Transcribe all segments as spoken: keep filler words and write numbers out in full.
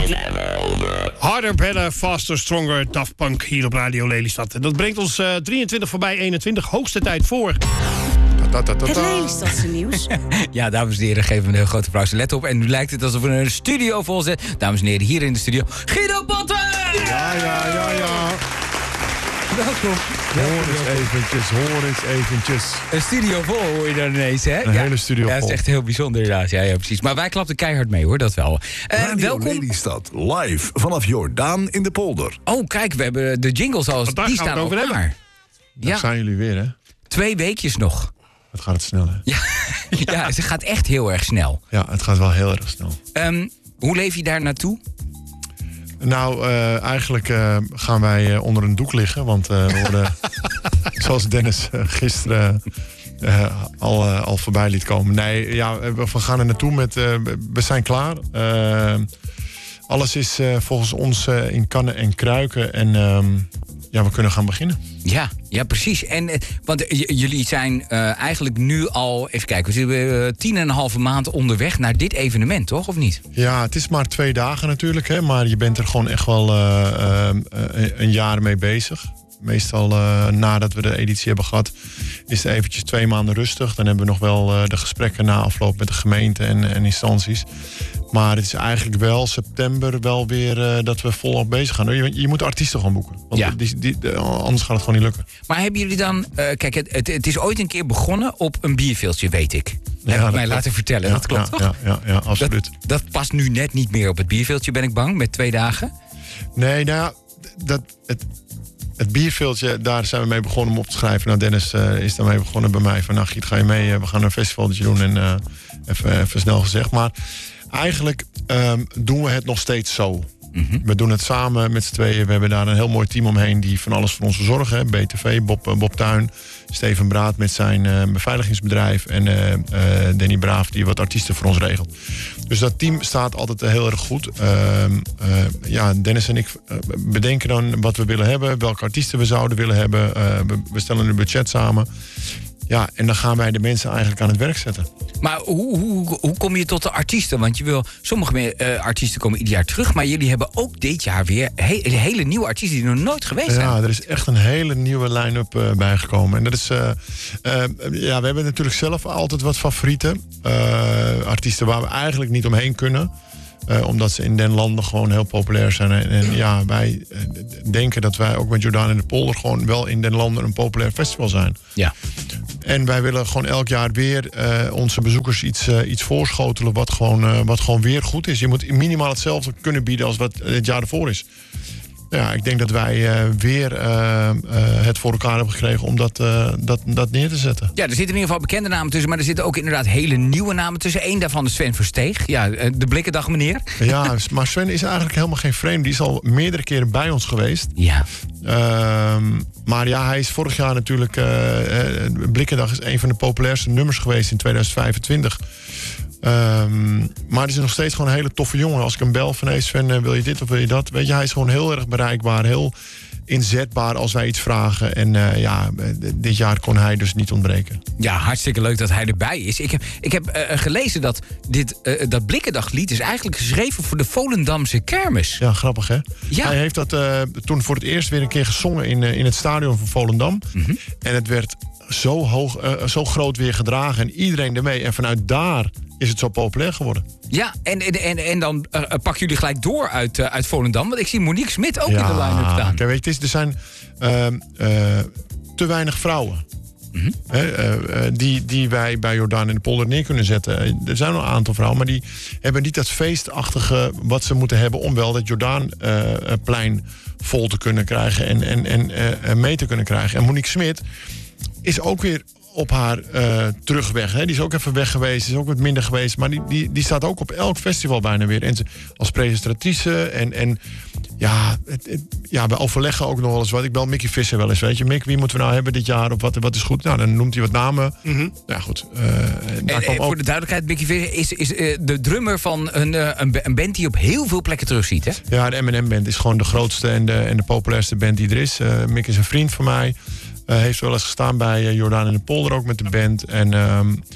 Harder, better, faster, stronger, Daft Punk hier op Radio Lelystad. En dat brengt ons uh, drieëntwintig voorbij eenentwintig, hoogste tijd voor... Het Lelystadse nieuws. Ja, dames en heren, geven we een heel grote applaus. Let op, en nu lijkt het alsof we een studio vol zijn. Dames en heren, hier in de studio, Guido Botten! Ja, ja, ja, ja. Welkom. Hoor eens eventjes, hoor eens eventjes. Een studio vol hoor je dan ineens, hè? Een ja. hele studio vol. Ja, dat is echt heel bijzonder inderdaad. Ja, ja, precies. Maar wij klapten keihard mee, hoor, dat wel. Uh, Radio welkom. Lelystad, live vanaf Jordaan in de Polder. Oh, kijk, we hebben de jingles al. Daar Die gaan we staan het al over klaar. Daar Ja, zijn jullie weer, hè? twee weekjes nog. Het gaat het snel, hè? Ja, ja, ze gaat echt heel erg snel. Ja, het gaat wel heel erg snel. Um, hoe leef je daar naartoe? Nou, uh, eigenlijk uh, gaan wij uh, onder een doek liggen. Want uh, we worden, zoals Dennis uh, gisteren uh, al, uh, al voorbij liet komen. Nee, ja, we gaan er naartoe met... Uh, we zijn klaar. Uh, alles is uh, volgens ons uh, in kannen en kruiken. En um, ja, we kunnen gaan beginnen. Ja, ja, precies. En, eh, want eh, j- jullie zijn uh, eigenlijk nu al... Even kijken, we zitten uh, tien en een halve maand onderweg naar dit evenement, toch? Of niet? Ja, het is maar twee dagen natuurlijk. Hè, maar je bent er gewoon echt wel uh, uh, een jaar mee bezig. Meestal uh, nadat we de editie hebben gehad, is het eventjes twee maanden rustig. Dan hebben we nog wel uh, de gesprekken na afloop met de gemeente en, en instanties. Maar het is eigenlijk wel september wel weer uh, dat we volop bezig gaan. Je, je moet artiesten gaan boeken. Want Ja. die, die, die, anders gaat het gewoon niet lukken. Maar hebben jullie dan... Uh, kijk, het, het, het is ooit een keer begonnen op een bierveeltje, weet ik. Ja, Heb ik mij klopt. laten vertellen, Ja, dat klopt ja, toch? Ja, ja, ja, absoluut. Dat, dat past nu net niet meer op het bierveeltje, ben ik bang, met twee dagen. Nee, nou ja, dat, het, het bierveeltje, daar zijn we mee begonnen om op te schrijven. Nou, Dennis uh, is daarmee begonnen bij mij. Van, nou Giet, ga je mee? Uh, we gaan een festivaltje doen. En uh, even, even snel gezegd. Maar eigenlijk um, doen we het nog steeds zo. Mm-hmm. We doen het samen met z'n tweeën. We hebben daar een heel mooi team omheen die van alles voor ons verzorgen. Hè. B T V, Bob, uh, Bob Tuin, Steven Braat met zijn uh, beveiligingsbedrijf... en uh, uh, Danny Braaf die wat artiesten voor ons regelt. Dus dat team staat altijd uh, heel erg goed. Uh, uh, ja, Dennis en ik uh, bedenken dan wat we willen hebben... welke artiesten we zouden willen hebben. Uh, we, we stellen een budget samen. Ja, en dan gaan wij de mensen eigenlijk aan het werk zetten. Maar hoe, hoe, hoe kom je tot de artiesten? Want je wil, sommige uh, artiesten komen ieder jaar terug... maar jullie hebben ook dit jaar weer he, hele nieuwe artiesten... die nog nooit geweest zijn. Ja, er is echt een hele nieuwe line-up uh, bijgekomen. En dat is... Uh, uh, ja, we hebben natuurlijk zelf altijd wat favorieten. Uh, artiesten waar we eigenlijk niet omheen kunnen... Uh, omdat ze in den landen gewoon heel populair zijn. En, en ja, wij uh, denken dat wij ook met Jordaan in de Polder... gewoon wel in den landen een populair festival zijn. Ja. En wij willen gewoon elk jaar weer uh, onze bezoekers iets, uh, iets voorschotelen... Wat gewoon, uh, wat gewoon weer goed is. Je moet minimaal hetzelfde kunnen bieden als wat het jaar ervoor is. Ja, ik denk dat wij uh, weer uh, uh, het voor elkaar hebben gekregen om dat, uh, dat, dat neer te zetten. Ja, er zitten in ieder geval bekende namen tussen... maar er zitten ook inderdaad hele nieuwe namen tussen. Eén daarvan is Sven Versteeg. Ja, de Blikkendag meneer. Ja, maar Sven is eigenlijk helemaal geen vreemde. Die is al meerdere keren bij ons geweest. Ja. Uh, maar ja, hij is vorig jaar natuurlijk... Uh, uh, Blikkendag is een van de populairste nummers geweest in tweeduizend vijfentwintig. Um, maar het is nog steeds gewoon een hele toffe jongen. Als ik hem bel van hey Sven, wil je dit of wil je dat? Weet je, hij is gewoon heel erg bereikbaar. Heel inzetbaar als wij iets vragen. En uh, ja, dit jaar kon hij dus niet ontbreken. Ja, hartstikke leuk dat hij erbij is. Ik heb, ik heb uh, gelezen dat dit, uh, dat Blikkendaglied is eigenlijk geschreven voor de Volendamse kermis. Ja, grappig hè? Ja. Hij heeft dat uh, toen voor het eerst weer een keer gezongen in, uh, in het stadion van Volendam. Mm-hmm. En het werd zo, hoog, uh, zo groot weer gedragen en iedereen ermee. En vanuit daar is het zo populair geworden. Ja, en, en, en dan uh, pakken jullie gelijk door uit, uh, uit Volendam. Want ik zie Monique Smit ook ja, in de line-up staan. Kijk, weet je, er zijn uh, uh, te weinig vrouwen. Mm-hmm. He, uh, die, die wij bij Jordaan in de Polder neer kunnen zetten. Er zijn nog een aantal vrouwen, maar die hebben niet dat feestachtige wat ze moeten hebben om wel dat Jordaanplein uh, vol te kunnen krijgen en, en, en uh, mee te kunnen krijgen. En Monique Smit is ook weer op haar uh, terugweg. Hè. Die is ook even weg geweest, is ook wat minder geweest. Maar die, die, die staat ook op elk festival bijna weer. En ze, als presentatrice. En, en ja, het, het, ja, we overleggen ook nog wel eens wat. Ik bel Mickey Visser wel eens. Weet je, Mick, wie moeten we nou hebben dit jaar? Of wat, wat is goed? Nou, dan noemt hij wat namen. Mm-hmm. Ja, goed. Uh, en, en voor de duidelijkheid, Mickey Visser is, is uh, de drummer van een, uh, een band die je op heel veel plekken terugziet, hè? Ja, de M en M Band is gewoon de grootste en de, en de populairste band die er is. Uh, Mick is een vriend van mij. Uh, heeft wel eens gestaan bij uh, Jordaan in de Polder ook met de band. En um,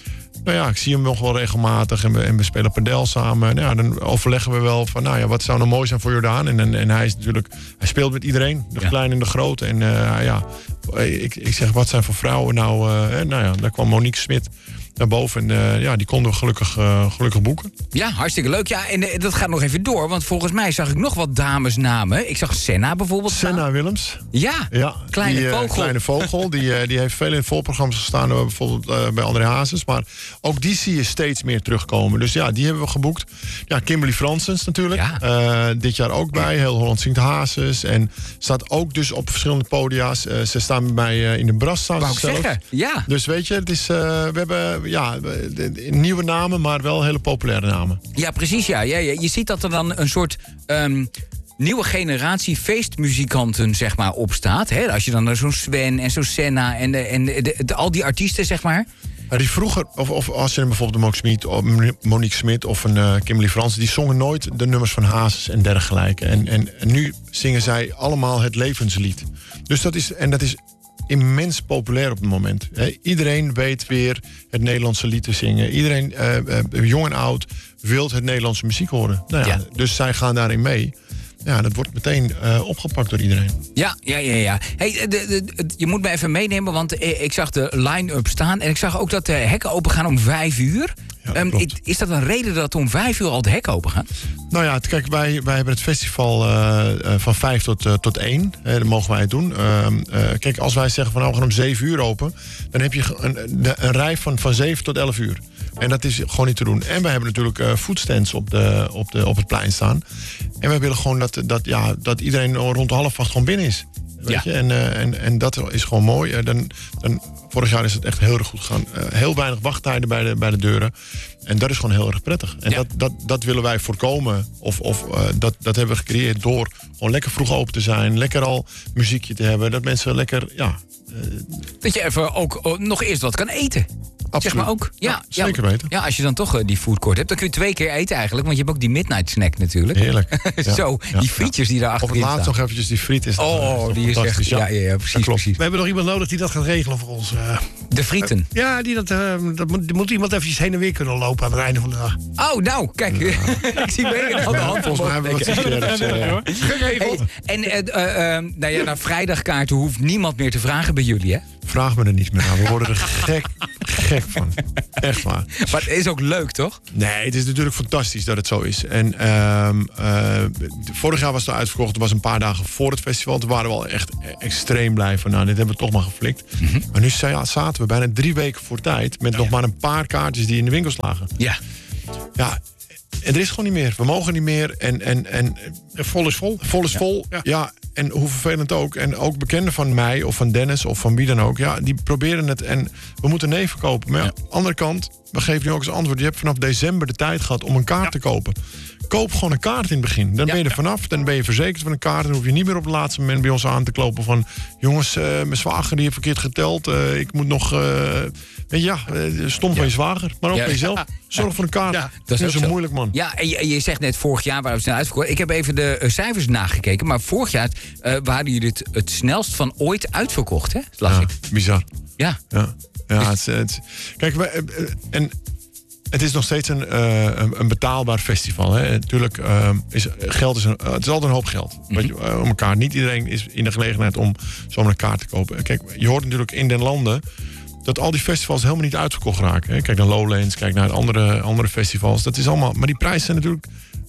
Nou ja, ik zie hem nog wel regelmatig en we, en we spelen padel samen. Nou ja, dan overleggen we wel van, nou ja, wat zou nou mooi zijn voor Jordaan? En, en, en hij is natuurlijk, hij speelt met iedereen, de ja. kleine en de grote. En uh, ja, ik, ik zeg, wat zijn voor vrouwen nou? Uh, en, nou ja, daar kwam Monique Smit naar boven. En uh, ja, die konden we gelukkig, uh, gelukkig boeken. Ja, hartstikke leuk. Ja, en uh, dat gaat nog even door. Want volgens mij zag ik nog wat damesnamen. Ik zag Senna bijvoorbeeld staan. Senna Willems. Ja, ja kleine die, uh, vogel. Kleine vogel. Die, uh, die heeft veel in voorprogramma's gestaan. Uh, bijvoorbeeld uh, bij André Hazes. Maar ook die zie je steeds meer terugkomen. Dus ja, die hebben we geboekt. Ja, Kimberly Fransens natuurlijk. Ja. Uh, dit jaar ook bij. Heel Holland zingt Hazes. En staat ook dus op verschillende podia's. Uh, ze staan bij mij uh, in de Bras. Wou ik zeggen, ja. Dus weet je, het is, uh, we hebben ja, de, de, nieuwe namen, maar wel hele populaire namen. Ja, precies. Ja. Ja, ja. Je ziet dat er dan een soort um, nieuwe generatie feestmuzikanten zeg maar, opstaat. Hè? Als je dan zo'n Sven en zo'n Senna en, de, en de, de, de, al die artiesten, zeg maar. Ja, die vroeger, of, of als je bijvoorbeeld Monique Smit, of Monique Smit of een uh, Kimberly Frans, die zongen nooit de nummers van Hazes en dergelijke. En, en, en nu zingen zij allemaal het levenslied. Dus dat is, en dat is immens populair op het moment. He, iedereen weet weer het Nederlandse lied te zingen. Iedereen, uh, uh, jong en oud, wil het Nederlandse muziek horen. Nou ja, ja. Dus zij gaan daarin mee. Ja, dat wordt meteen uh, opgepakt door iedereen. Ja, ja, ja, ja. Hey, de, de, de, je moet me even meenemen, want ik zag de line-up staan. En ik zag ook dat de hekken open gaan om vijf uur. Ja, um, is dat een reden dat om vijf uur al de hekken open gaan? Nou ja, kijk, wij, wij hebben het festival uh, van vijf tot, uh, tot één. Uh, dat mogen wij het doen. Uh, uh, kijk, als wij zeggen van nou, we gaan om zeven uur open, dan heb je een, een rij van, van zeven tot elf uur. En dat is gewoon niet te doen. En wij hebben natuurlijk uh, foodstands op, de, op, de, op het plein staan. En wij willen gewoon dat, dat, ja, dat iedereen rond de half acht gewoon binnen is. Weet ja. je? En, uh, en, en dat is gewoon mooi. Uh, dan, dan, vorig jaar is het echt heel erg goed gegaan. Uh, heel weinig wachttijden bij de, bij de deuren. En dat is gewoon heel erg prettig. En ja. dat, dat, dat willen wij voorkomen. Of, of uh, dat, dat hebben we gecreëerd door gewoon lekker vroeg open te zijn. Lekker al muziekje te hebben. Dat mensen lekker, ja... Uh, dat je even ook uh, nog eerst wat kan eten. Absoluut. Zeg maar ook. Ja, ja, zeker weten. Ja, als je dan toch uh, die foodcourt hebt, dan kun je twee keer eten eigenlijk. Want je hebt ook die midnight snack natuurlijk. Heerlijk. Ja. Zo, ja. die frietjes ja. die daar achterin staan. Of het laatst nog eventjes die friet is. Oh, is die is echt... Ja, ja, ja precies, precies. We hebben nog iemand nodig die dat gaat regelen voor ons. Uh, de frieten? Uh, ja, die dat, uh, dat moet, moet iemand eventjes heen en weer kunnen lopen aan het einde van de dag. Oh, nou, kijk. Ja. Ik zie Megan al de hand. Volgens mij hebben we wat sigarettes. Geregeld. Hey, en uh, uh, nou ja, naar vrijdagkaarten hoeft niemand meer te vragen bij jullie, hè? Vraag me er niet meer aan. We worden er gek, gek van. Echt waar. Maar het is ook leuk, toch? Nee, het is natuurlijk fantastisch dat het zo is. En uh, uh, vorig jaar was het uitverkocht. Het was een paar dagen voor het festival. Toen waren we al echt extreem blij van, nou, dit hebben we toch maar geflikt. Mm-hmm. Maar nu zaten we bijna drie weken voor tijd met oh, nog ja. maar een paar kaartjes die in de winkels lagen. Ja. Ja. En er is gewoon niet meer. We mogen niet meer. En, en, en, en vol is vol. Vol is ja. vol. Ja. ja. En hoe vervelend ook. En ook bekenden van mij of van Dennis of van wie dan ook. Ja, die proberen het. En we moeten nee verkopen. Maar ja, aan de andere kant, we geven nu ook eens antwoord. Je hebt vanaf december de tijd gehad om een kaart ja. te kopen. Koop gewoon een kaart in het begin. Dan ja. ben je er vanaf. Dan ben je verzekerd van een kaart. Dan hoef je niet meer op het laatste moment bij ons aan te kloppen van... jongens, uh, mijn zwager die heeft verkeerd geteld. Uh, ik moet nog... Uh, weet je, ja, uh, stom ja. van je zwager. Maar ook ja. van jezelf. Zorg ja. voor een kaart. Ja. Dat is, is zo moeilijk, man. Ja, en je, je zegt net vorig jaar waren we snel uitverkocht. Ik heb even de uh, cijfers nagekeken. Maar vorig jaar uh, waren jullie het, het snelst van ooit uitverkocht, hè? Dat las ja, ik. Bizar. Ja. Ja, ja het, het, kijk, we, uh, en... Het is nog steeds een, uh, een betaalbaar festival. Hè. Natuurlijk, uh, is geld is een, uh, het is altijd een hoop geld. Mm-hmm. Je, uh, om een kaart. Niet iedereen is in de gelegenheid om zomaar een kaart te kopen. Kijk, je hoort natuurlijk in den landen dat al die festivals helemaal niet uitverkocht raken. Hè. Kijk naar Lowlands, kijk naar andere, andere festivals. Dat is allemaal. Maar die prijzen zijn natuurlijk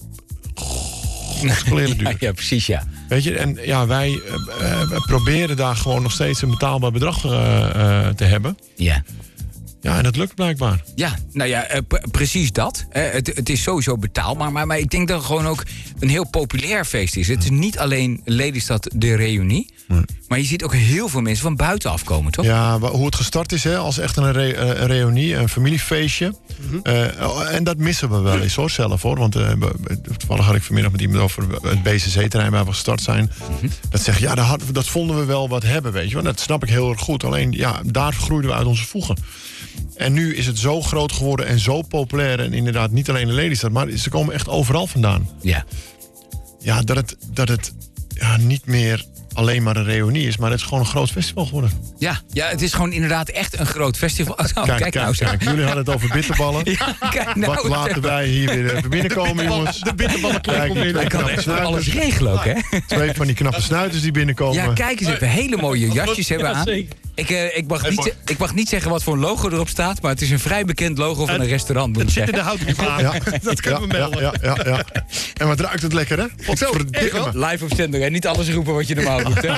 godskleren duur. Ja, ja, precies, ja. Weet je, en ja, wij uh, uh, proberen daar gewoon nog steeds een betaalbaar bedrag uh, uh, te hebben. Ja. Ja, en dat lukt blijkbaar. Ja, nou ja, uh, p- precies dat. Uh, het, het is sowieso betaalbaar, maar, maar ik denk dat het gewoon ook een heel populair feest is. Het is niet alleen Lelystad de reunie, nee. maar je ziet ook heel veel mensen van buiten afkomen, toch? Ja, hoe het gestart is, hè, als echt een, re- een reunie, een familiefeestje. Mm-hmm. Uh, en dat missen we wel eens, hoor, zelf, hoor. Want uh, toevallig had ik vanmiddag met iemand over het B C C-terrein waar we gestart zijn. Mm-hmm. Dat zegt, ja, dat, had, dat vonden we wel wat hebben, weet je wel. Dat snap ik heel erg goed. Alleen, ja, daar groeiden we uit onze voegen. En nu is het zo groot geworden en zo populair. En inderdaad, niet alleen in Lelystad, maar ze komen echt overal vandaan. Ja. Ja, dat het, dat het ja, niet meer alleen maar een reunie is, maar het is gewoon een groot festival geworden. Ja, ja, het is gewoon inderdaad echt een groot festival. Oh, Kijk, kijk, kijk, nou zo. kijk. Jullie hadden het over bitterballen. Ja, kijk nou. Wat laten wij hier weer even binnenkomen, jongens. De bitterballenclub Kijk, komt binnen. Hij kan knappe echt snuiters. alles regelen ook, hè? Twee van die knappe snuiters die binnenkomen. Ja, kijk eens even. Hele mooie jasjes hebben we Ja, aan. zeker. Ik, uh, ik, mag niet, ze- ik mag niet zeggen wat voor een logo erop staat, maar het is een vrij bekend logo van Het- een restaurant, moet ik Het zit in de zeggen. houten Ja. vaat. Dat kunnen we ja, melden. ja, ja, ja. En wat ruikt het lekker, hè? Wat Zo, echt verdikke wel? me. Live op zender, hè? Niet alles roepen wat je normaal doet, hè?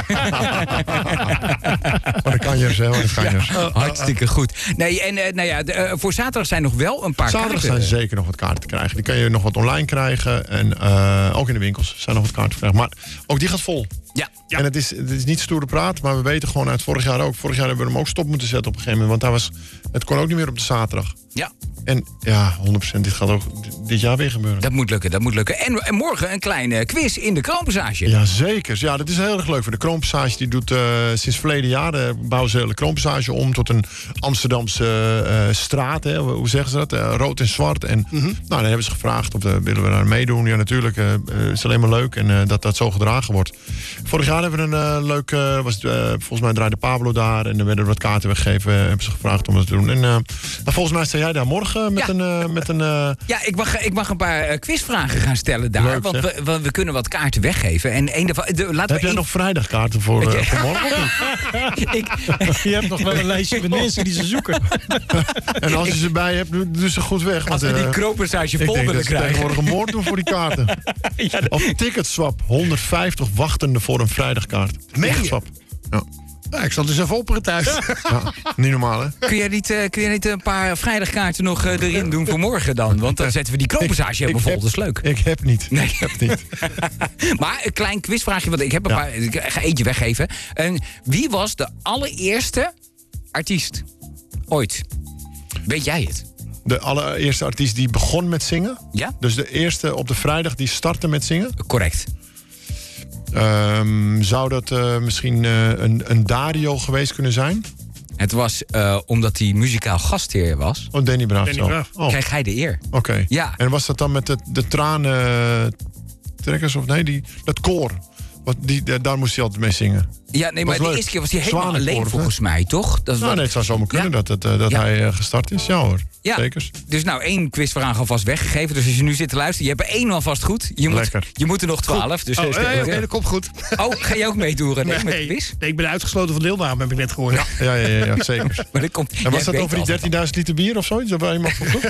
Wat een kanjers, hè? Wat een kanjers. Hartstikke goed. Nee, en uh, nou ja, de, uh, voor zaterdag zijn nog wel een paar Zaterdag kaarten. zijn zeker nog wat kaarten te krijgen. Die kan je nog wat online krijgen. En uh, ook in de winkels zijn nog wat kaarten te krijgen. Maar ook die gaat vol. Ja, Ja. En het is, het is niet stoere praat, maar we weten gewoon uit vorig jaar ook. Vorig jaar hebben we hem ook stop moeten zetten op een gegeven moment. Want daar was, het kon ook niet meer op de zaterdag. ja, En ja, honderd procent, dit gaat ook dit jaar weer gebeuren. dat moet lukken, dat moet lukken. En, en morgen een kleine quiz in de Kroonpassage. Ja, zeker. Ja, dat is heel erg leuk voor de Kroonpassage. Die dout uh, sinds verleden jaar uh, bouwen ze de Kroonpassage om tot een Amsterdamse uh, straat. Hè. Hoe zeggen ze dat? Uh, rood en zwart. En Mhm. nou, dan hebben ze gevraagd of uh, willen we daar meedoen. Ja, natuurlijk. Uh, uh, is alleen maar leuk en uh, dat dat zo gedragen wordt. Vorig jaar hebben we een uh, leuk... Uh, was het, uh, volgens mij draaide Pablo daar en er werden er wat kaarten weggegeven. Uh, hebben ze gevraagd om dat te doen. En uh, nou, volgens mij sta jij daar morgen met Ja. een... Uh, met een uh, Ja, ik mag, ik mag een paar uh, quizvragen gaan stellen daar. Leuk, want zeg. we, we, we kunnen wat kaarten weggeven. En een daarvan. De, laten heb we jij één- nog vrijdagkaarten voor, uh, Ja. voor morgen? of niet? ik, Je hebt nog wel een lijstje met mensen die ze zoeken. En als je ze bij hebt, doe doe ze goed weg. als we want, die uh, Kroonpassage Ik vol denk willen dat ze krijgen. tegenwoordig een moord doen voor die kaarten. Ja, Of Ticketswap, honderdvijftig wachtende voor een vrijdagkaart. Meen je? Ticketswap. Ja. Ja, ik zal dus even opperen thuis. Ja, niet normaal, hè? Kun jij niet, uh, kun jij niet een paar vrijdagkaarten nog uh, erin doen voor morgen dan? Want dan zetten we die Kroonpassage helemaal vol. heb- Dat is leuk. Ik heb niet. Nee. Ik heb niet. Maar een klein quizvraagje, want ik heb een Ja. paar. Ik ga eentje weggeven. En wie was de allereerste artiest ooit? Weet jij het? De allereerste artiest die begon met zingen. Ja? Dus de eerste op de vrijdag die startte met zingen. Correct. Ehm, zou dat uh, misschien uh, een, een Dario geweest kunnen zijn? Het was uh, omdat hij muzikaal gastheer was. Oh, Danny Braaf. Danny zelf. Braaf. Oh, Krijg hij de eer. oké. Ja. En was dat dan met de, de tranen trekkers of nee? Die, dat koor. Wat, die, de- daar moest hij altijd mee zingen. Ja, nee, maar Was de leuk. eerste keer was hij helemaal Zwanenkoor, alleen of volgens mij, toch? Dat is Nou, wat- nee, het zou zomaar kunnen Ja. dat, het, uh, dat Ja. hij uh, gestart is. Ja hoor, Ja. zeker. Dus nou, één quizvraag alvast weggegeven. Dus als je nu zit te luisteren, je hebt er één alvast goed. Je moet, Lekker. je moet er nog twaalf. Dus Oh, dus- nee, oké, dat komt goed. oh, ga je ook meedoen, René, met de Nee, quiz? nee, ik ben uitgesloten van deelname, heb ik net gehoord. Ja, ja, ja, ja zeker. Maar dat komt, En jij was dat weet over die altijd dertienduizend liter bier of zoiets? Dat waar iemand van vroeg?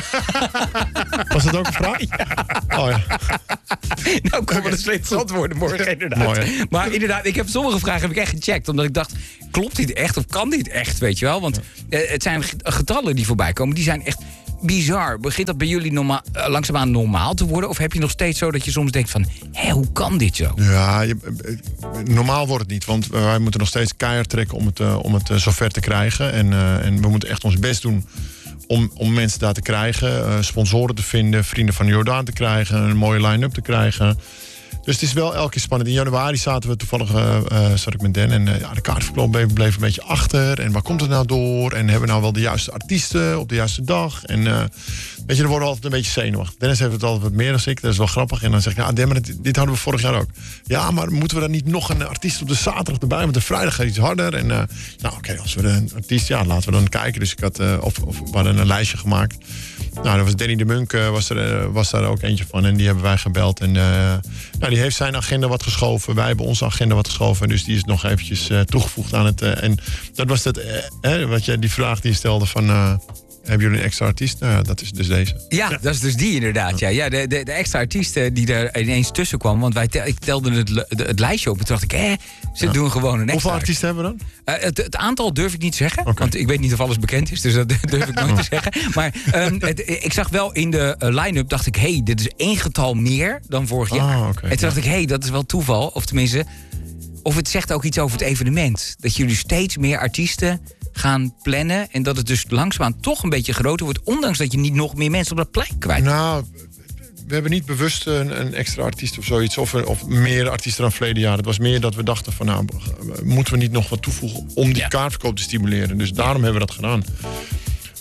Was dat ook een vraag? Oh ja. Nou, komen de slechtste antwoorden morgen, inderdaad. Mooi, hè? Maar inderdaad, ik heb sommige vragen heb ik echt gecheckt. Omdat ik dacht, klopt dit echt of kan dit echt, weet je wel? Want eh, het zijn getallen die voorbij komen, die zijn echt bizar. Begint dat bij jullie normaal, eh, langzaamaan normaal te worden? Of heb je nog steeds zo dat je soms denkt van, hé, hoe kan dit zo? Ja, je, eh, normaal wordt het niet. Want wij moeten nog steeds keihard trekken om het, uh, om het uh, zover te krijgen. En, uh, en we moeten echt ons best doen om, om mensen daar te krijgen. Uh, sponsoren te vinden, vrienden van de Jordaan te krijgen. Een mooie line-up te krijgen. Dus het is wel elke keer spannend. In januari zaten we toevallig, uh, uh, zat ik met Dan. En uh, ja, de kaartverkoop bleef, bleef een beetje achter. En waar komt het nou door? En hebben we nou wel de juiste artiesten op de juiste dag? En uh, weet je, dan worden we altijd een beetje zenuwachtig. Dennis heeft het altijd wat meer dan ik. Dat is wel grappig. En dan zeg ik, ja, Dan, maar dit, dit hadden we vorig jaar ook. Ja, maar moeten we dan niet nog een artiest op de zaterdag erbij? Want de vrijdag gaat iets harder. En uh, nou, oké, okay, als we een artiest, ja, laten we dan kijken. Dus ik had, uh, of, of we hadden een lijstje gemaakt. Nou, dat was Danny de Munk, uh, was, er, uh, was daar ook eentje van. En die hebben wij gebeld. En uh, nou, die heeft zijn agenda wat geschoven. Wij hebben onze agenda wat geschoven. Dus die is nog eventjes uh, toegevoegd aan het... Uh, en dat was het, uh, hè, wat je, die vraag die je stelde van... Uh, hebben jullie een extra artiest? Nou ja, dat is dus deze. Ja, dat is dus die inderdaad. Ja, ja de, de, de extra artiest uh, die er ineens tussen kwam. Want wij tel, ik telde het, het, het lijstje op. En toen dacht ik, hé, ze ja. doen gewoon een extra. Hoeveel artiesten hebben we dan? Uh, het, het aantal durf ik niet zeggen. Okay. Want ik weet niet of alles bekend is. Dus dat durf ik nooit te zeggen. Maar um, het, ik zag wel in de uh, line-up, dacht ik, hé, hey, dit is één getal meer dan vorig jaar. Ah, okay. En toen dacht ik, hé, hey, dat is wel toeval. Of tenminste, of het zegt ook iets over het evenement. Dat jullie steeds meer artiesten gaan plannen. En dat het dus langzaamaan toch een beetje groter wordt. Ondanks dat je niet nog meer mensen op dat plein kwijt. Nou, we hebben niet bewust een, een extra artiest of zoiets. Of, of meer artiesten dan verleden jaar. Het was meer dat we dachten van, nou, moeten we niet nog wat toevoegen om die ja. kaartverkoop te stimuleren. Dus daarom hebben we dat gedaan.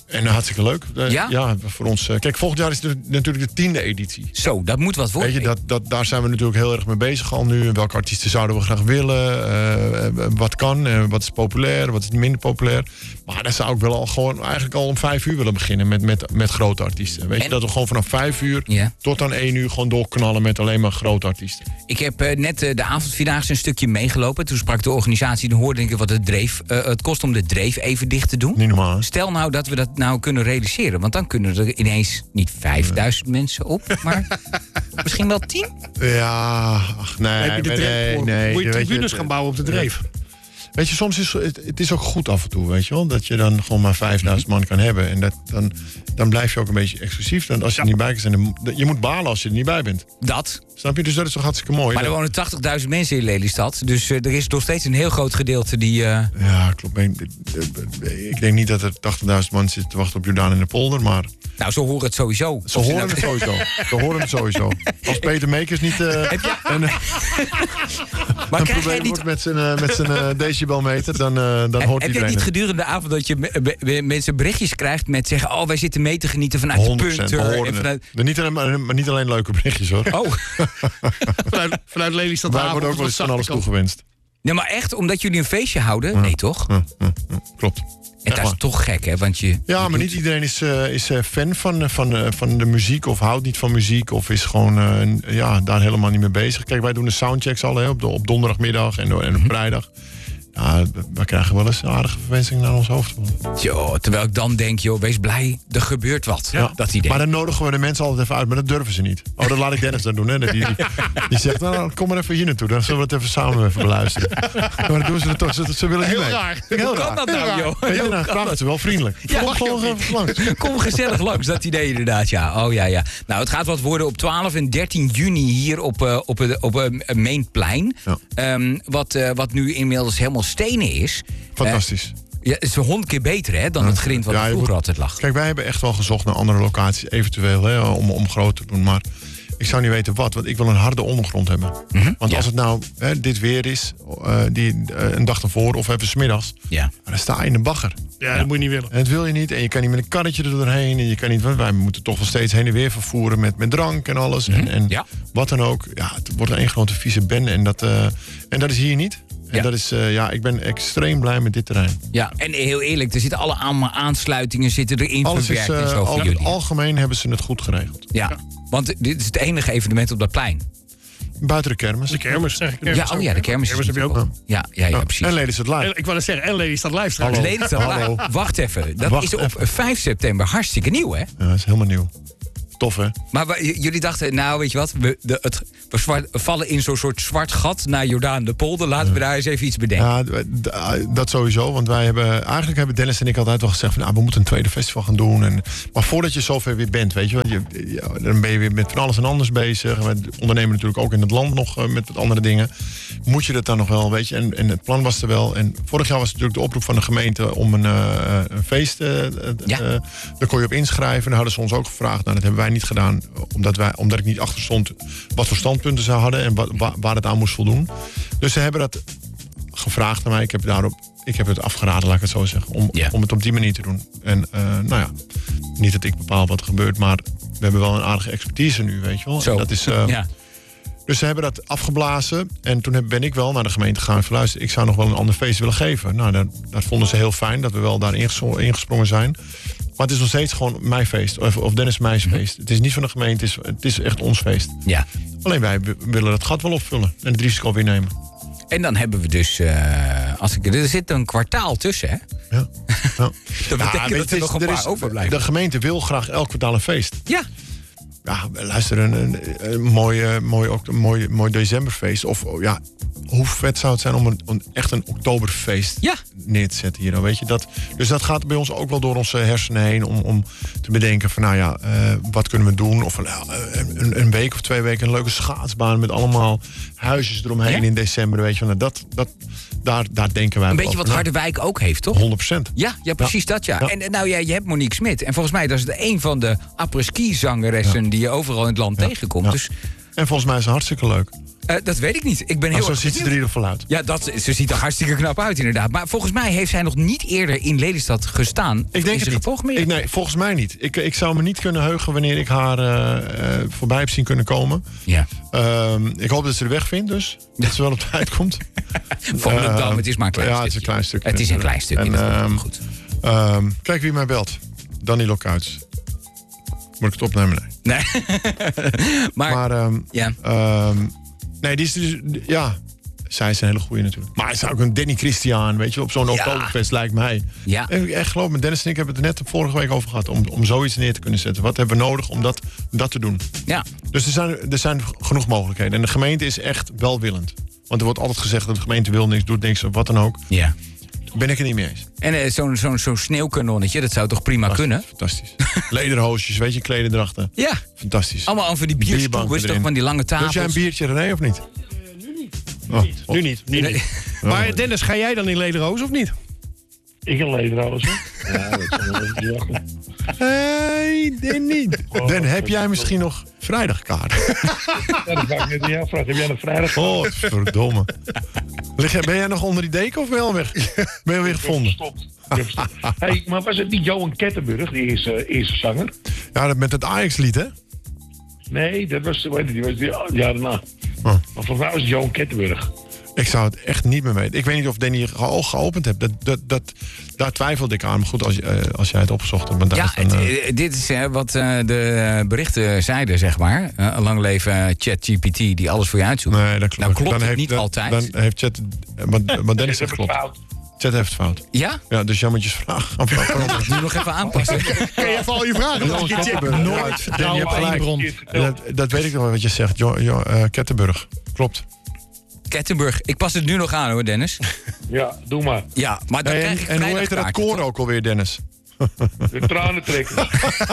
En uh, hartstikke leuk. Uh, Ja? Ja, voor ons. Uh, kijk, volgend jaar is het natuurlijk de tiende editie. Zo, dat moet wat worden. Weet je, dat, dat, daar zijn we natuurlijk heel erg mee bezig al nu. Welke artiesten zouden we graag willen? Uh, uh, wat kan? Uh, wat is populair? Wat is minder populair? Maar dan zou ik wel al gewoon eigenlijk al om vijf uur willen beginnen met, met, met grote artiesten. Weet En? je, dat we gewoon vanaf vijf uur Ja. tot aan één uur gewoon doorknallen met alleen maar grote artiesten. Ik heb uh, net uh, de avondvierdaagse een stukje meegelopen. Toen sprak de organisatie, dan hoorde ik wat het dreef. Uh, het kost om de dreef even dicht te doen. Niet normaal, hè? Stel nou dat we dat nou kunnen realiseren. Want dan kunnen er ineens niet vijfduizend mensen op, maar misschien wel tien. Ja, ach, nee, Heb je de nee, dreef nee, voor? nee. Moet je weet tribunes het, gaan bouwen op de dreef? Weet je, soms is het, het is ook goed af en toe, weet je wel. Dat je dan gewoon maar vijfduizend man kan hebben. En dat, dan, dan blijf je ook een beetje exclusief. Dan als je Ja. er niet bij kan zijn, dan, je moet balen als je er niet bij bent. Dat. Snap je? Dus dat is toch hartstikke mooi. Maar er Dat- wonen tachtigduizend mensen in Lelystad. Dus uh, er is nog steeds een heel groot gedeelte die... Uh, Ja, klopt. Ik, ik denk niet dat er tachtigduizend man zitten te wachten op Jordaan in de polder, maar nou, zo horen het sowieso. ze horen het sowieso. Ze horen het sowieso. Als Peter Meekers niet uh, Heb je- een, Maar een krijg jij probleem niet... wordt met zijn, uh, met zijn uh, decibelmeter, dan, uh, dan hoort Heb jij iedereen niet het. gedurende de avond dat je me- be- be- mensen berichtjes krijgt met zeggen... oh, wij zitten mee te genieten vanuit de honderd procent, we punter. horen En vanuit... het. Niet alleen, maar, maar niet alleen leuke berichtjes, hoor. Oh, Vanuit, vanuit Lelystad Wij Haven worden ook op wel het eens van alles zachte kant. toegewenst. nee, maar echt omdat jullie een feestje houden? Nee, toch? Ja, ja, ja, klopt. En Echt dat is waar. toch gek, hè? Want je... Ja, je maar doet- niet iedereen is, uh, is uh, fan van, uh, van, uh, van de muziek of houdt niet van muziek of is gewoon uh, ja, daar helemaal niet mee bezig. Kijk, wij doen de soundchecks al hè, op, de, op donderdagmiddag en, en op vrijdag. Ja, we krijgen wel eens aardige verwensingen naar ons hoofd. Jo, terwijl ik dan denk, joh, wees blij, er gebeurt wat. Ja. Dat idee. Maar dan nodigen we de mensen altijd even uit, maar dat durven ze niet. Oh, dat laat ik Dennis dan doen. Hè. Die, die, die zegt, nou, kom maar even hier naartoe. Dan zullen we het even samen even beluisteren. Maar dan doen ze het toch. Ze, ze willen niet Heel mee. raar. Heel Hoe raar. kan dat nou, joh? Weet je, Hoe dan kan vragen dat? ze wel vriendelijk. Ja, Kom mag je gewoon ook even langs. Kom gezellig langs, dat idee inderdaad, ja. Oh ja, ja. Nou, het gaat wat worden op twaalf en dertien juni hier op, uh, op, uh, op uh, Mainplein. Ja. Um, wat, uh, wat nu inmiddels helemaal stenen is. Fantastisch. Uh, ja, het is honderd keer beter, hè, dan het grind wat Ja, er je vroeger moet- altijd lag. Kijk, wij hebben echt wel gezocht naar andere locaties, eventueel, hè, om, om groot te doen. Maar ik zou niet weten wat, want ik wil een harde ondergrond hebben. Mhm, Want ja. als het nou hè, dit weer is, uh, die, uh, een dag ervoor of even 's middags, Ja. maar dan sta je in de bagger. Ja, dat moet je niet willen. En dat wil je niet. En je kan niet met een karretje er doorheen. En je kan niet, want wij moeten toch wel steeds heen en weer vervoeren met, met drank en alles. En, en Ja. wat dan ook. Ja, het wordt één grote vieze bende. En dat, uh, en dat is hier niet. En Ja. dat is, uh, ja, ik ben extreem blij met dit terrein. Ja, en heel eerlijk, er zitten alle allemaal aansluitingen zitten erin Alles is, verwerkt en uh, zo voor al, jullie. algemeen hebben ze het goed geregeld. Ja, want dit is het enige evenement op dat plein. Buiten de kermis. De kermis, zeg ik. Kermis Ja, oh ja, de kermis. Kermis heb je ook. Ja, ja, ja, Ja. precies. En Ladies het Live. En, ik wou net zeggen, en Lelystad Live straks. Hallo. Leden, Hallo. wacht even. Dat Wacht is op even. vijf september hartstikke nieuw, hè? Ja, dat is helemaal nieuw. Tof, hè? Maar wa- j- jullie dachten, nou, weet je wat? We, de, het, we zwart- we vallen in zo'n soort zwart gat naar Jordaan de Polder. Laten we daar eens even iets bedenken. Ja, d- d- dat sowieso. Want wij hebben, eigenlijk hebben Dennis en ik altijd wel gezegd van, nou, we moeten een tweede festival gaan doen. En, maar voordat je zover weer bent, weet je wel, je, ja, dan ben je weer met van alles en anders bezig. We ondernemen natuurlijk ook in het land nog uh, met wat andere dingen. Moet je dat dan nog wel, weet je? En, en het plan was er wel. En vorig jaar was het natuurlijk de oproep van de gemeente om een, uh, een feest. Uh, Ja. uh, daar kon je op inschrijven. Daar hadden ze ons ook gevraagd. Nou, dat hebben wij niet gedaan, omdat, wij, omdat ik niet achter stond wat voor standpunten ze hadden en wat, waar, waar het aan moest voldoen. Dus ze hebben dat gevraagd aan mij. Ik heb, daarop, ik heb het afgeraden, laat ik het zo zeggen, om, Ja. om het op die manier te doen. En uh, nou ja, niet dat ik bepaal wat er gebeurt, maar we hebben wel een aardige expertise nu, weet je wel. Zo. En dat is, uh, ja. Dus ze hebben dat afgeblazen. En toen heb- ben ik wel naar de gemeente gegaan. Van, luister, ik zou nog wel een ander feest willen geven. Nou, dat, dat vonden ze heel fijn, dat we wel daar inges- ingesprongen zijn. Maar het is nog steeds gewoon mijn feest. Of, of Dennis Meijs feest. Het is niet van de gemeente, het is, het is echt ons feest. ja. Alleen wij w- willen het gat wel opvullen. En het risico weer nemen. En dan hebben we dus, uh, als ik, er zit een kwartaal tussen, hè? Ja. Ja. Dat betekent weet je, dat er nog een er paar is- overblijven. De gemeente wil graag elk kwartaal een feest. Ja, Ja, luister, een, een, een mooi, eh, mooi, ook een mooi, mooi decemberfeest. Of oh, ja, hoe vet zou het zijn om een, een, echt een oktoberfeest Ja. neer te zetten hier. Dan, weet je, dat, dus dat gaat bij ons ook wel door onze hersenen heen. Om, om te bedenken van, nou ja, uh, wat kunnen we doen? Of uh, een, een week of twee weken een leuke schaatsbaan met allemaal huisjes eromheen Ja. in december. Weet je, nou, dat, dat, daar, daar denken wij een wel beetje wat over na. Harderwijk ook heeft, toch? honderd procent. Ja, ja, precies dat, ja. Ja. En eh, nou ja, je hebt Monique Smit. En volgens mij dat is de een van de après-ski zangeressen die je overal in het land Ja. tegenkomt. Ja. Dus En volgens mij is het hartstikke leuk. Uh, dat weet ik niet. Ik ben heel Oh, zo erg ziet ze er in ieder geval uit. Ja, dat, ze ziet er hartstikke knap uit inderdaad. Maar volgens mij heeft zij nog niet eerder in Lelystad gestaan. Ik denk het niet. Ik, nee, volgens mij niet. Ik, ik zou me niet kunnen heugen wanneer ik haar uh, uh, voorbij heb zien kunnen komen. Ja. Uh, ik hoop dat ze de weg vindt dus. Dat ze wel op tijd komt. Volendam, uh, het is maar een klein ja, stukje. het is een klein stukje. Het is een klein stukje. En, uh, uh, goed. Uh, kijk wie mij belt. Danilo Kuits. Moet ik het opnemen? Nee. Nee. maar, maar um, ja. Um, nee, die is dus... Ja, zij is een hele goeie natuurlijk. Maar het is ook een Danny Christian, weet je, op zo'n ja. Oktoberfest lijkt mij. Ja. En echt geloof me, Dennis en ik hebben het er net vorige week over gehad. Om, om zoiets neer te kunnen zetten. Wat hebben we nodig om dat, dat te doen? Ja. Dus er zijn, er zijn genoeg mogelijkheden. En de gemeente is echt welwillend. Want er wordt altijd gezegd dat de gemeente wil niks, doet niks of wat dan ook. Ja. Ben ik het niet mee eens. En uh, zo'n zo'n zo'n sneeuwkanonnetje, dat zou toch prima kunnen? Fantastisch. Lederhoosjes, weet je, klederdrachten. Ja. Fantastisch. Allemaal over die bierstoelers, toch van die lange tafels. Doe jij een biertje, René, of niet? Uh, nu niet. Oh. Nu niet. Nu niet. Nu niet. Nee. Maar Dennis, ga jij dan in lederhoos of niet? Ik in lederhoos, hè? Ja, dat zou wel even wachten. Hey, Danny. Oh, Dan, heb jij misschien nog vrijdagkaart? Ja, dat ga ik net aan jou vragen. Heb jij nog vrijdagkaart? Oh, verdomme. Ben jij nog onder die deken of ben je al weg? Ben je weer gevonden? Hey, maar was het niet Johan Kettenburg, die eerste, eerste zanger? Ja, dat met het Ajax-lied, hè? Nee, dat was, weet je, die was die, ja, daarna. Oh. Maar volgens mij was het Johan Kettenburg. Ik zou het echt niet meer weten. Ik weet niet of Danny al geopend hebt. Dat, dat, dat, daar twijfelde ik aan. Maar goed, als, uh, als jij het opgezocht hebt. Ja, dan, uh... het, dit is uh, wat uh, de berichten zeiden, zeg maar. Uh, lang leven ChatGPT die alles voor je uitzoekt. Nee, dat klopt. Nou, klopt dan het heeft, niet dan, altijd. Dan heeft Chat... Maar, maar Dennis zegt klopt. Fout. Chat heeft het fout. Ja? Ja, dus jij moet je vraag gaan veranderen. Nu nog even aanpassen. Kun je even al je vragen? Jongens, Kettenburg. Nooit. Ja, je hebt gelijk. Dat, dat weet ik nog wel wat je zegt. Jo, jo, uh, Kettenburg. Klopt. Kettenburg. Ik pas het nu nog aan hoor, Dennis. Ja, doe maar. Ja, maar dan en, krijg ik en hoe heet dat koor ook alweer, Dennis? De tranentrekker.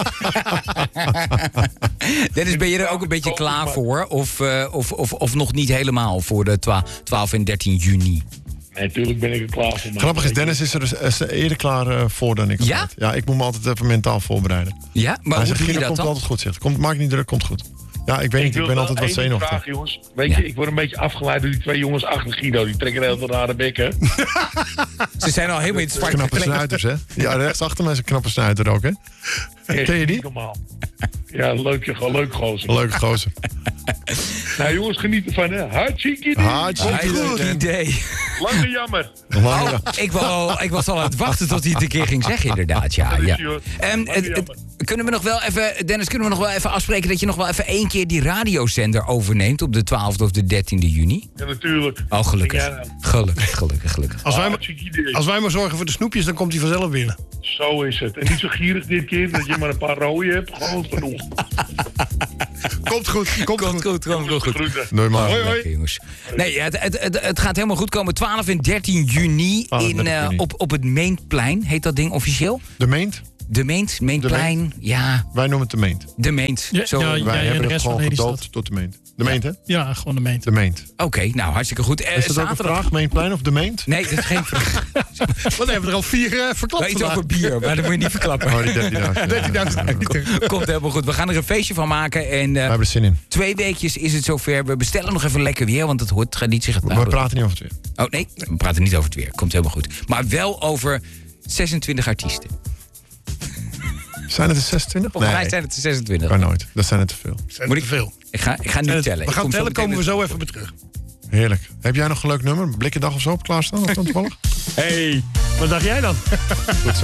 Dennis, ben je er ook een beetje klaar voor? Of, uh, of, of, of nog niet helemaal voor de twaalf en dertien juni? Nee, natuurlijk ben ik er klaar voor. Grappig is, Dennis is er dus is er eerder klaar uh, voor dan ik. Ja? Ja, ik moet me altijd even mentaal voorbereiden. Ja, maar hij hoe zegt, doe je dat komt dan? altijd goed, zegt. Komt, maak niet druk, komt goed. Ja, ik weet ik niet, ik ben altijd wat zenuwachtig. Vraag, jongens. Weet ja. je, ik word een beetje afgeleid door die twee jongens achter Guido. Die trekken heel veel rare bekken. Ze zijn al helemaal in het zwart knappe gekleed. snuiters, hè? Ja, rechts achter mij is een knappe snuiter ook, hè? Echt, ken je die? Normaal. Ja, leuk, leuk gozer. Leuke gozer. Nou jongens, geniet ervan, hè. Hartstikke idee. Hartstikke idee. Lange jammer. Oh, ik, was, ik was al aan het wachten tot hij het een keer ging zeggen, inderdaad. Ja, ja. Um, het, het, kunnen we nog wel even, Dennis, kunnen we nog wel even afspreken dat je nog wel even één keer die radiozender overneemt op de twaalfde of de dertiende juni? Ja, natuurlijk. Oh, gelukkig. Gelukkig, gelukkig, gelukkig. Als wij, maar, als wij maar zorgen voor de snoepjes, dan komt hij vanzelf binnen. Zo is het. En niet zo gierig dit keer, dat je maar een paar rode hebt. Gewoon genoeg. Komt goed, komt, komt goed. goed, komt goed. goed. Doei maar. Hoi, hoi. Jongens. Nee, het, het, het, het gaat helemaal goed komen. twaalf en dertien juni in, uh, op, op het Meentplein. Heet dat ding officieel? De Meent? De Meent, Meentplein, Meent? Ja. Wij noemen het de Meent. De Meent. Ja, Zo. ja, ja, Wij ja, hebben de het gewoon gedoopt tot de Meent. De Meent, hè? Ja, gewoon de Meent. De Meent. Oké, okay, nou hartstikke goed. Uh, is dat zaterdag... ook een vraag? Meentplein of de Meent? Nee, dat is geen vraag. Want we hebben er al vier uh, verklapt. Iets over bier, maar dat moet je niet verklappen. Oh, die dertienduizend. dertienduizend. Komt, komt helemaal goed. We gaan er een feestje van maken. En, uh, we hebben er zin in. Twee weekjes is het zover. We bestellen nog even lekker weer, want het hoort, gaat niet zich het Maar we praten niet over het weer. Oh nee, we praten niet over het weer. Komt helemaal goed. Maar wel over zesentwintig artiesten. Zijn het er zesentwintig? Volgens mij zijn het er zesentwintig. Kan nooit. Dat zijn er te veel. Zijn Moet ik ik veel? Ik ga, ik ga nu tellen. We gaan tellen, meteen komen we met... zo even bij terug. Heerlijk. Heb jij nog een leuk nummer? Blikkendag of zo op klaarstaan? Of dan toevallig? Hey, wat dacht jij dan? Goed zo.